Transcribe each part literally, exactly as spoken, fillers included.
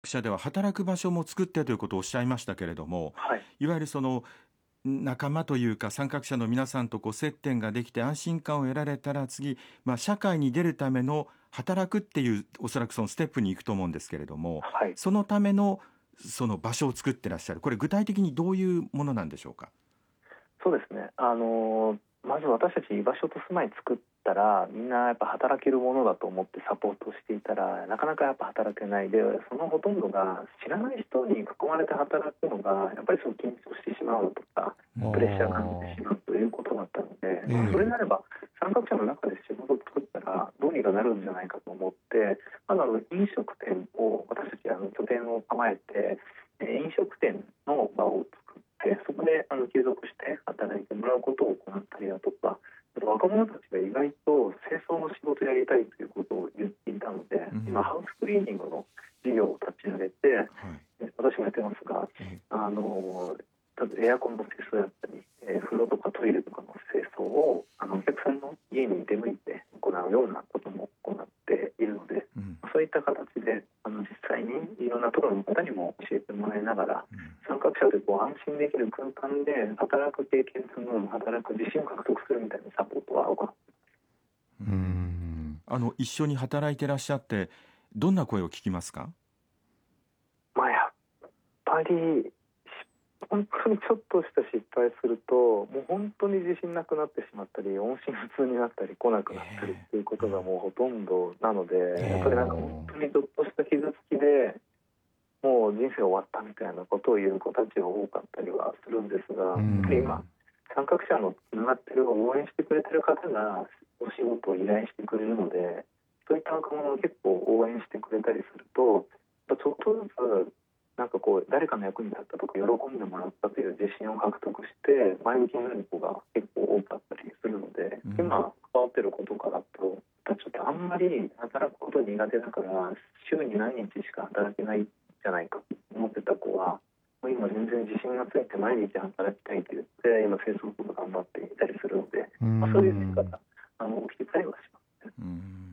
社では働く場所も作ってということをおっしゃいましたけれども、 はい。 いわゆるその仲間というか参画者の皆さんとこう接点ができて安心感を得られたら次、まあ、社会に出るための働くっていうおそらくそのステップに行くと思うんですけれども、 はい。 そのためのその場所を作ってらっしゃる。これ具体的にどういうものなんでしょうか？ そうですね。あのまず私たち居場所と住まい作ったらみんなやっぱ働けるものだと思ってサポートしていたらなかなかやっぱ働けないで、そのほとんどが知らない人に囲まれて働くのがやっぱりすごく緊張してしまうとかうプレッシャーを感じん。 てしまうということだったので、まあ、それええ。 なれば参画者の中で仕事を作ったらどうにかなるんじゃないかと思って、まずあの飲食店を私たちあの拠点を構えて、えー飲食店の場を作ってそこであの継続して働いてもらうことを行ったりだとか、あと若者たちが意外と清掃の仕事をやりたいということを言っていたので、 うん。 今ハウスクリーニングの事業を立ち上げて、 はい。 え私もやってますが、 ええ。 あの例えばエアコンの清掃だったり、えー風呂とかトイレとかの清掃をあのお客さんの家に出向いて行うようなことも行っているので、 うん。 そういった形であの実際にいろんなプロの方にも教えてもらいながら、 うん。 参画者でこう安心できる空間で働く経験というのを働く自信を獲得するみたいなサポートは行って。 うーん。あの一緒に働いてらっしゃってどんな声を聞きますか？ まあ、やっぱり本当にちょっとした失敗するともう本当に自信なくなってしまったり音信不通になったり来なくなったりっえていうこえ。うん。 とがもうほとんどなので、やっぱりなんか本おー。 当にちょっとした傷つきでもう人生終わったみたいなことを言う子たちが多かったりはするんですが、 うやっぱり今ん。 参画者のつながってる応援してくれてる方がお仕事を依頼してくれるので、そういった若者を結構応援してくれたりすると、やっぱちょっとずつなんかこう誰かの役に立ったとか喜んでもらったという自信を獲得して前向きになる子が結構多かったりするので、 うん。 今関わってる子とかだとちょっとあんまり働くこと苦手だから週に何日しか働けないんじゃないかと思ってた子はもう今全然自信がついて毎日働きたいと言って今清掃とか頑張っていたりするので、 うまあ、そういう変化ん。 があの起きてたりはしますね。 うん。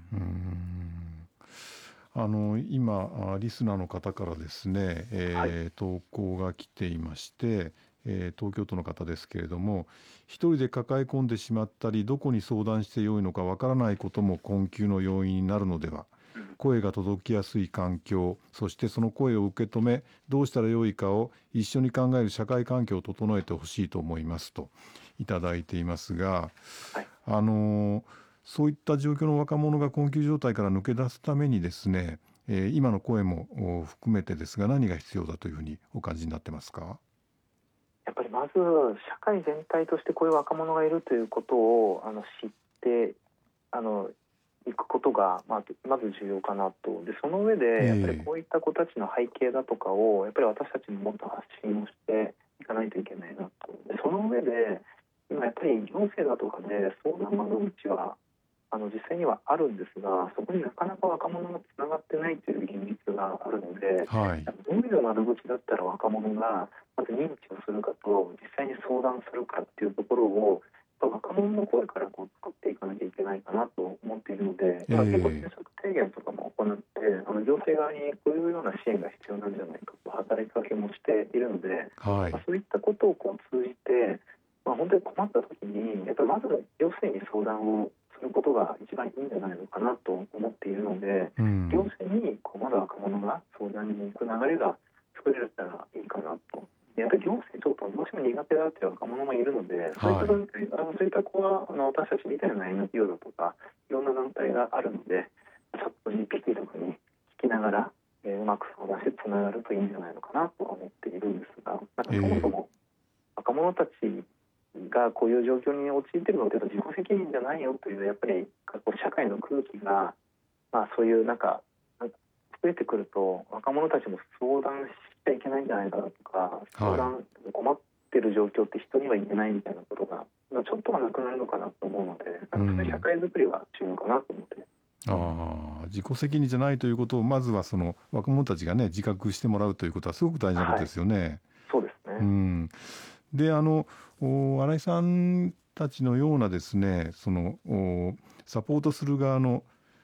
うーんあの今あリスナーの方からですね、 はい。 えー投稿が来ていまして、えー東京都の方ですけれども、一人で抱え込んでしまったりどこに相談してよいのかわからないことも困窮の要因になるのでは。 うん。 声が届きやすい環境、そしてその声を受け止めどうしたらよいかを一緒に考える社会環境を整えてほしいと思いますといただいていますが、 はい。 あのそういった状況の若者が困窮状態から抜け出すためにですね、えー今の声もお含めてですが何が必要だというふうにお感じになってますか？ やっぱりまず社会全体としてこういう若者がいるということをあの知ってあのいくことが、まあ、まず重要かなと。でその上でやっぱりえこういった子たちの背景だとかをやっぱり私たちももっと発信をしていかないといけないなと。でその上で今やっぱり行政だとかで相談窓口はあの実際にはあるんですが、そこになかなか若者がつながってないという現実があるので、 はい。 どういう窓口だったら若者がまず認知をするかと実際に相談するかっていうところをやっぱ若者の声からこう作っていかなきゃいけないかなと思っているので、今結構転え職提言とかも行ってあの行政側にこういうような支援が必要なんじゃないかと働きかけもしているので、まあ、 はい。 そういったことをこう通じて、まあ、本当に困った時にやっぱりまず行政に相談をすることが一番いいんじゃないのかなと思っているので、 う行ん。 政にこうまだ若者が相談に行く流れが作れたらいいかなと。やっぱり行政ちょっとどうしても苦手だっていう若者もいるので、そういったはい。 団体あのそういった子はあの私たちみたいな エヌピーオー だとかいろんな団体があるので、チャット ジーピーティー とかに聞きながら、えーうまく相談してつながるといいんじゃないのかなとは思っているんですが、なんかそもそえも若者たちがこういう状況に陥っているのって自己責任じゃないよというやっぱりこう社会の空気が、まあ、そういうなんか増えてくると若者たちも相談しちゃいけないんじゃないかなとか、 ー、はい。 相談困ってる状況って人には言えないみたいなことがまあちょっとはなくなるのかなと思うので、なんかそういう社うん。 会づくりは重要かなと思って。 ああ、自己責任じゃないということをまずはその若者たちがね自覚してもらうということはすごく大事なことはい、 ですよね。 そうですね。 うん。で、あの、お新井さんたちのようなですね、そのおサポートする側の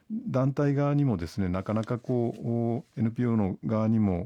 団体側にもですねなかなかこう エヌピーオー の側にも